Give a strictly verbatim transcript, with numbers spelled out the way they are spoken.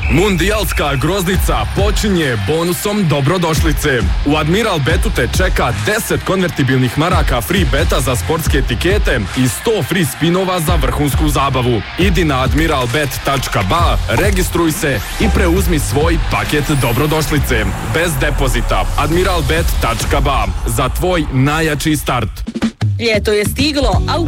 Mundijalska groznica počinje bonusom dobrodošlice. U Admiral Betu te čeka deset konvertibilnih maraka free beta za sportske etikete i sto free spinova za vrhunsku zabavu. Idi na admiral bet tačka ba, registruj se i preuzmi svoj paket dobrodošlice. Bez depozita. admiral bet tačka ba. Za tvoj najjači start. Ljeto je stiglo, a u